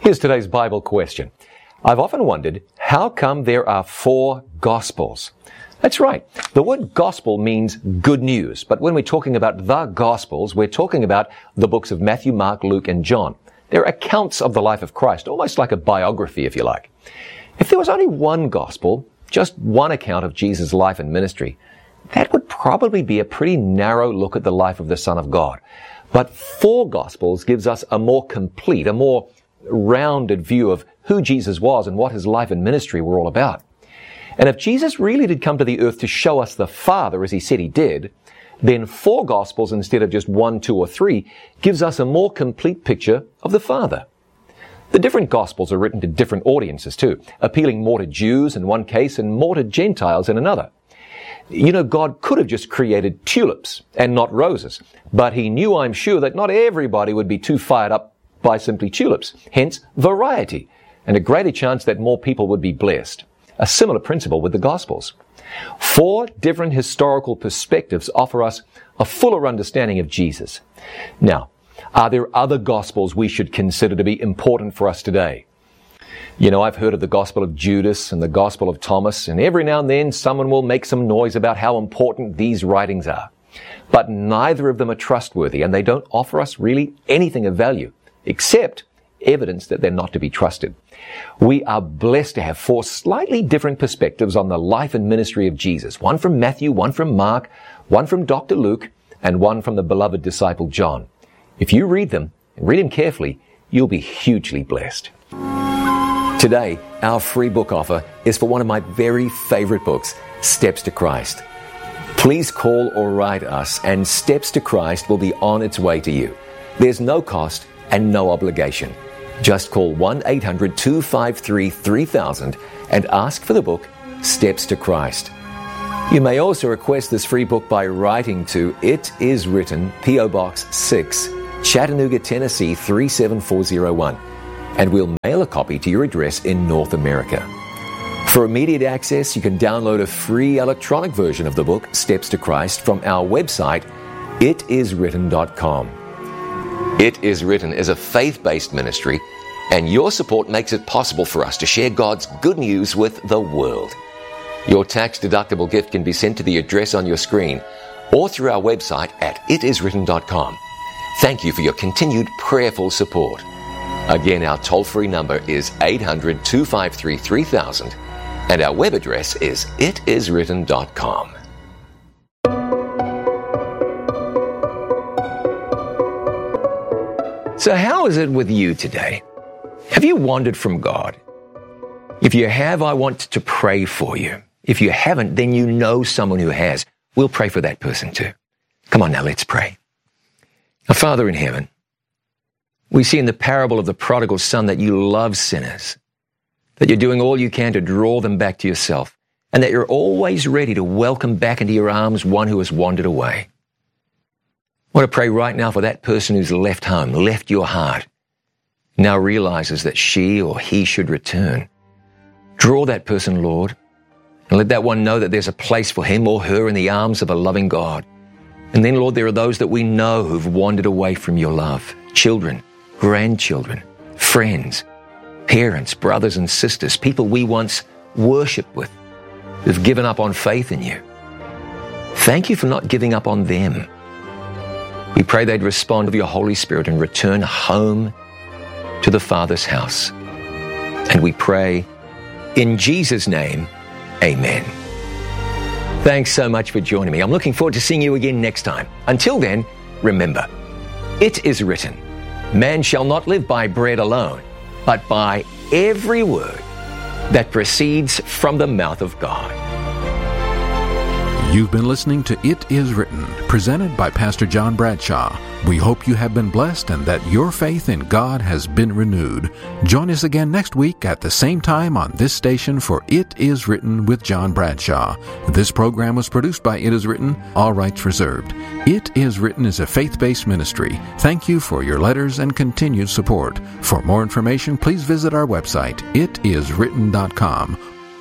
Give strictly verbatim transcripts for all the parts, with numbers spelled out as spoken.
Here's today's Bible question. I've often wondered, how come there are four Gospels? That's right. The word gospel means good news. But when we're talking about the Gospels, we're talking about the books of Matthew, Mark, Luke, and John. They're accounts of the life of Christ, almost like a biography, if you like. If there was only one Gospel, just one account of Jesus' life and ministry, that would probably be a pretty narrow look at the life of the Son of God. But four Gospels gives us a more complete, a more rounded view of who Jesus was and what his life and ministry were all about. And if Jesus really did come to the earth to show us the Father as he said he did, then four Gospels instead of just one, two, or three gives us a more complete picture of the Father. The different Gospels are written to different audiences too, appealing more to Jews in one case and more to Gentiles in another. You know, God could have just created tulips and not roses, but he knew, I'm sure, that not everybody would be too fired up by simply tulips. Hence, variety, and a greater chance that more people would be blessed. A similar principle with the Gospels. Four different historical perspectives offer us a fuller understanding of Jesus. Now, are there other Gospels we should consider to be important for us today? You know, I've heard of the Gospel of Judas and the Gospel of Thomas, and every now and then someone will make some noise about how important these writings are. But neither of them are trustworthy, and they don't offer us really anything of value, except evidence that they're not to be trusted. We are blessed to have four slightly different perspectives on the life and ministry of Jesus. One from Matthew, one from Mark, one from Doctor Luke, and one from the beloved disciple John. If you read them, and read them carefully, you'll be hugely blessed. Today, our free book offer is for one of my very favorite books, Steps to Christ. Please call or write us, and Steps to Christ will be on its way to you. There's no cost and no obligation. Just call one eight hundred two five three three thousand and ask for the book, Steps to Christ. You may also request this free book by writing to It Is Written, P O Box six, Chattanooga, Tennessee three seven four zero one, and we'll mail a copy to your address in North America. For immediate access, you can download a free electronic version of the book, Steps to Christ, from our website, it is written dot com. It Is Written is a faith-based ministry, and your support makes it possible for us to share God's good news with the world. Your tax-deductible gift can be sent to the address on your screen or through our website at it is written dot com. Thank you for your continued prayerful support. Again, our toll-free number is eight hundred two five three three thousand, and our web address is it is written dot com. So how is it with you today? Have you wandered from God? If you have, I want to pray for you. If you haven't, then you know someone who has. We'll pray for that person too. Come on now, let's pray. Our Father in heaven, we see in the parable of the prodigal son that you love sinners, that you're doing all you can to draw them back to yourself, and that you're always ready to welcome back into your arms one who has wandered away. I want to pray right now for that person who's left home, left your heart, now realizes that she or he should return. Draw that person, Lord, and let that one know that there's a place for him or her in the arms of a loving God. And then, Lord, there are those that we know who've wandered away from your love. Children, grandchildren, friends, parents, brothers and sisters, people we once worshipped with, who've given up on faith in you. Thank you for not giving up on them. We pray they'd respond to your Holy Spirit and return home to the Father's house. And we pray in Jesus' name, amen. Thanks so much for joining me. I'm looking forward to seeing you again next time. Until then, remember, it is written, man shall not live by bread alone, but by every word that proceeds from the mouth of God. You've been listening to It Is Written, presented by Pastor John Bradshaw. We hope you have been blessed and that your faith in God has been renewed. Join us again next week at the same time on this station for It Is Written with John Bradshaw. This program was produced by It Is Written, all rights reserved. It Is Written is a faith-based ministry. Thank you for your letters and continued support. For more information, please visit our website, it is written dot com.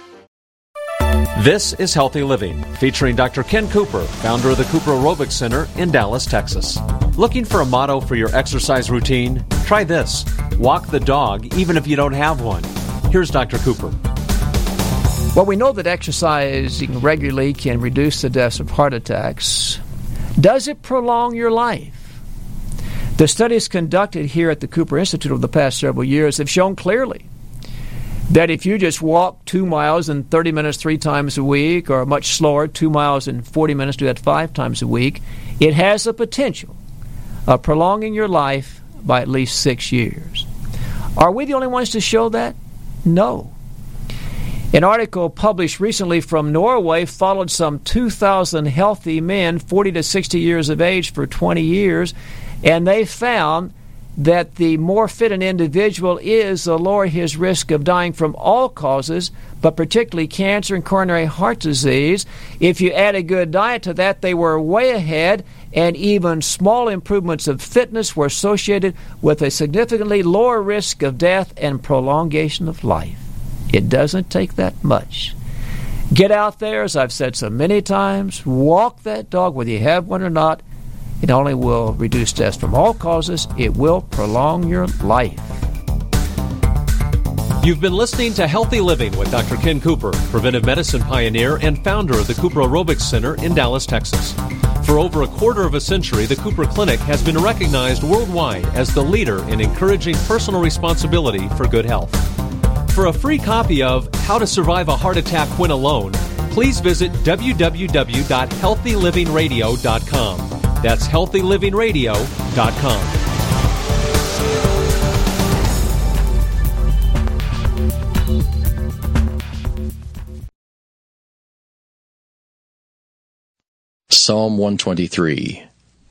This is Healthy Living, featuring Doctor Ken Cooper, founder of the Cooper Aerobics Center in Dallas, Texas. Looking for a motto for your exercise routine? Try Try this. Walk the dog even if you don't have one. Here's Doctor Cooper. Well, we know that exercising regularly can reduce the deaths of heart attacks. Does it prolong your life? The studies conducted here at the Cooper Institute over the past several years have shown clearly that if you just walk two miles in thirty minutes three times a week, or much slower, two miles in forty minutes, do that five times a week, it has the potential of prolonging your life by at least six years. Are we the only ones to show that? No. An article published recently from Norway followed some two thousand healthy men, forty to sixty years of age, for twenty years, and they found that the more fit an individual is, the lower his risk of dying from all causes, but particularly cancer and coronary heart disease. If you add a good diet to that, they were way ahead, and even small improvements of fitness were associated with a significantly lower risk of death and prolongation of life. It doesn't take that much. Get out there, as I've said so many times, walk that dog, whether you have one or not. It only will reduce deaths from all causes. It will prolong your life. You've been listening to Healthy Living with Doctor Ken Cooper, preventive medicine pioneer and founder of the Cooper Aerobics Center in Dallas, Texas. For over a quarter of a century, the Cooper Clinic has been recognized worldwide as the leader in encouraging personal responsibility for good health. For a free copy of How to Survive a Heart Attack When Alone, please visit w w w dot healthy living radio dot com. That's healthy living radio dot com. Psalm one twenty-three.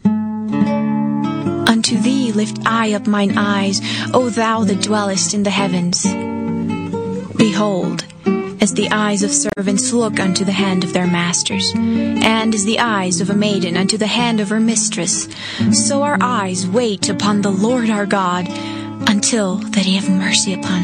Unto thee lift I up mine eyes, O thou that dwellest in the heavens. Behold, as the eyes of servants look unto the hand of their masters, and as the eyes of a maiden unto the hand of her mistress, so our eyes wait upon the Lord our God, until that he have mercy upon us.